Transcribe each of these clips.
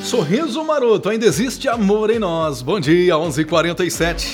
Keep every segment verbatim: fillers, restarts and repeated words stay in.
Sorriso Maroto, ainda existe amor em nós. Bom dia, onze e quarenta e sete.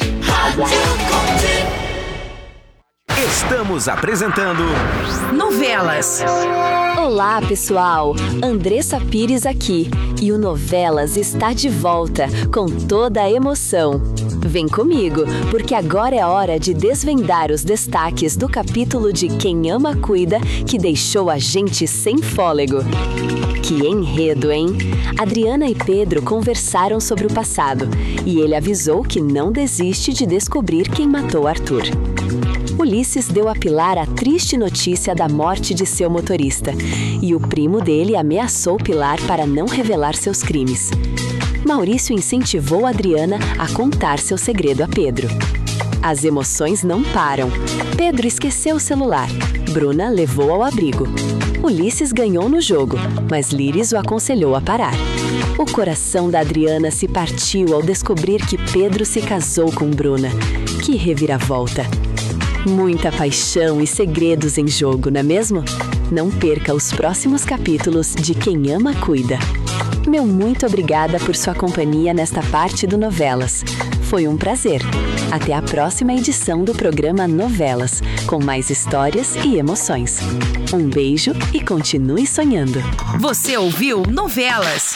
Estamos apresentando Novelas. Olá, pessoal! Andressa Pires aqui. E o Novelas está de volta, com toda a emoção. Vem comigo, porque agora é hora de desvendar os destaques do capítulo de Quem Ama Cuida, que deixou a gente sem fôlego. Que enredo, hein? Adriana e Pedro conversaram sobre o passado, e ele avisou que não desiste de descobrir quem matou Arthur. Ulisses deu a Pilar a triste notícia da morte de seu motorista, e o primo dele ameaçou Pilar para não revelar seus crimes. Maurício incentivou Adriana a contar seu segredo a Pedro. As emoções não param. Pedro esqueceu o celular. Bruna levou ao abrigo. Ulisses ganhou no jogo, mas Líris o aconselhou a parar. O coração da Adriana se partiu ao descobrir que Pedro se casou com Bruna. Que reviravolta! Muita paixão e segredos em jogo, não é mesmo? Não perca os próximos capítulos de Quem Ama Cuida. Meu muito obrigada por sua companhia nesta parte do Novelas. Foi um prazer. Até a próxima edição do programa Novelas, com mais histórias e emoções. Um beijo e continue sonhando. Você ouviu Novelas.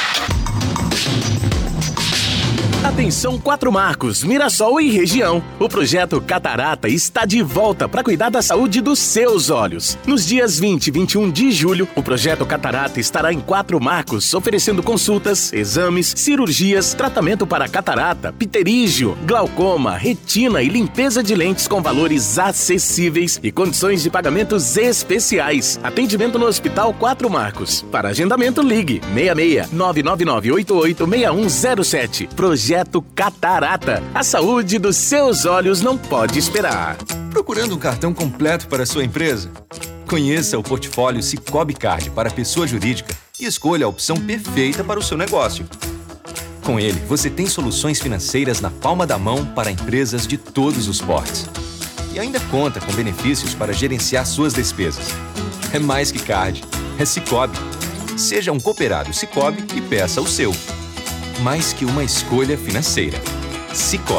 Atenção Quatro Marcos, Mirassol e região. O projeto Catarata está de volta para cuidar da saúde dos seus olhos. Nos dias vinte e vinte e um de julho, o projeto Catarata estará em Quatro Marcos, oferecendo consultas, exames, cirurgias, tratamento para catarata, pterígio, glaucoma, retina e limpeza de lentes com valores acessíveis e condições de pagamentos especiais. Atendimento no Hospital Quatro Marcos. Para agendamento, ligue seis seis nove nove nove oito oito seis um zero sete. Projeto Catarata. A saúde dos seus olhos não pode esperar. Procurando um cartão completo para a sua empresa? Conheça o portfólio Sicoob Card para pessoa jurídica e escolha a opção perfeita para o seu negócio. Com ele, você tem soluções financeiras na palma da mão para empresas de todos os portes. E ainda conta com benefícios para gerenciar suas despesas. É mais que card, é Sicoob. Seja um cooperado Sicoob e peça o seu. Mais que uma escolha financeira. Sicoob.